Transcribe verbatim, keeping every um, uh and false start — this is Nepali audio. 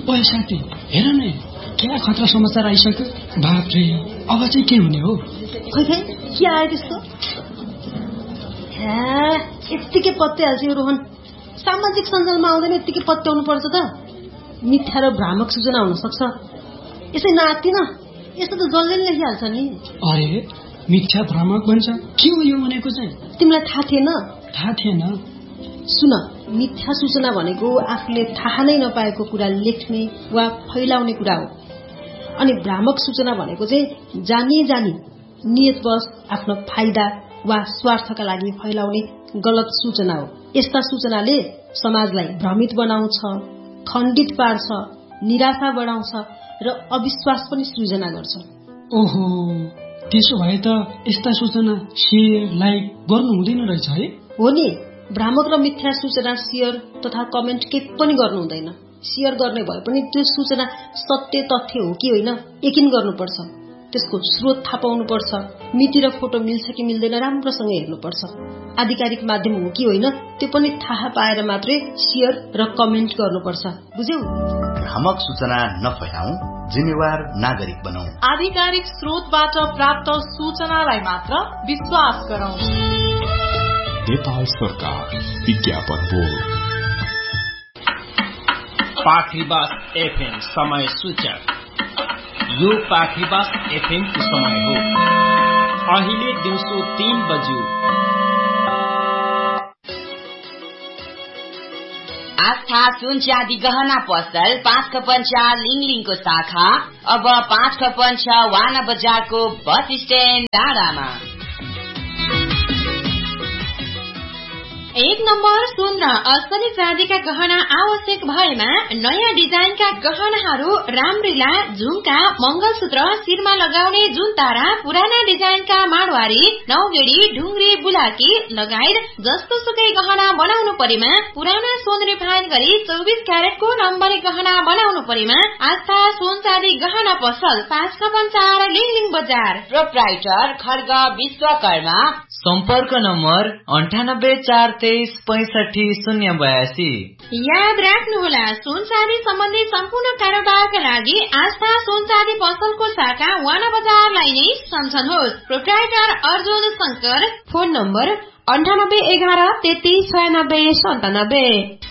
ओए साथी हेर न, क्या खतरा समाचार आइसक्यो। बाफ्रे, अब चाहिँ के हुने हो? खै खै के आयो त्यस्तो? यत्तिकै पत्याइहाल्छ यो रोहन। सामाजिक सञ्जालमा आउँदैन यत्तिकै पत्याउनु पर्छ त। मिथ्या र भ्रामक सूचना हुन सक्छ। यसै नातिन, यस्तो त जसले नि लेखिहाल्छ नि। अरे मिथ्या भ्रामक भन्छ, के हो यो भनेको चाहिँ? तिमीलाई थाहा थिएन? थाहा थिएन। सुन, मिथ्या सूचना भनेको आफूले थाहा नै नपाएको कुरा लेख्ने वा फैलाउने कुरा हो। अनि भ्रामक सूचना भनेको चाहिँ जानी जानी नियतवश आफ्नो फाइदा वा स्वार्थका लागि फैलाउने गलत सूचना हो। यस्ता सूचनाले समाजलाई भ्रमित बनाउँछ, खण्डित पार्छ, निराशा बढाउँछ र अविश्वास पनि सृजना गर्छ। ओहो, त्यसो भए त यस्ता सूचना शेयर लाइक गर्नु हुँदैन रहेछ है? हो नि, भ्रामक र मिथ्या सूचना शेयर तथा कमेन्ट के पनि गर्नु हुँदैन। शेयर गर्ने भए पनि त्यो सूचना सत्य तथ्य हो कि होइन यकिन गर्नुपर्छ। त्यसको स्रोत थाहा पाउनुपर्छ। मिति र फोटो मिल्छ कि मिल्दैन राम्रोसँग हेर्नुपर्छ। आधिकारिक माध्यम हो कि होइन त्यो पनि थाहा पाएर मात्रै शेयर र कमेन्ट गर्नुपर्छ। बुझ्यौ? भ्रामक सूचना नफैलाऊ, जिम्मेवार नागरिक बनाऊ। आधिकारिक स्रोतबाट प्राप्त सूचनालाई मात्र विश्वास गरौँ। नेपाल सरकार विज्ञापन बोर्ड। पाखरीबास एफएम समय सूचक। यो पाखरीबास एफएम को समय हो। अहिले दिउँसो तीन बज्यो। आस्था सुन चाँदी गहना पसल पाँच खपन चार लिङलिङको शाखा अब पाँच खपन छ वाना बजारको बस स्ट्यान्ड डाँडामा। एक नम्बर सुन र असली चाँदीका गहना आवश्यक भएमा नयाँ डिजाइनका गहनाहरू रामरीला, झुम्का, मंगलसूत्र, शिरमा लगाउने जुनतारा, पुराना डिजाइनका माडवारी, नौगेडी, ढुङ्ग्री, बुलाकी लगायत जस्तो सुकै गहना बनाउनु परेमा, पुराना सोन रिफाइन गरी चौबिस क्यारेटको नम्बरी गहना बनाउनु परेमा आस्था सोन चाँदी गहना पसल पाँच खपन चार लिङलिङ बजार। प्रोप्राइटर खड्ग विश्वकर्मा। सम्पर्क नम्बर अन्ठानब्बे चार तेइस पैंसठी शून्य बयासी। याद राख्नुहोला, सोन चाँदी सम्बन्धी सम्पूर्ण कारोबारका लागि आस्था सोन चाँदी पसलको शाखा वाना बजारलाई नै सम्झनुहोस्। Proprietor Arjun Shankar. Phone number अन्ठानब्बे एघार तेत्तीस छयानब्बे सन्तानब्बे।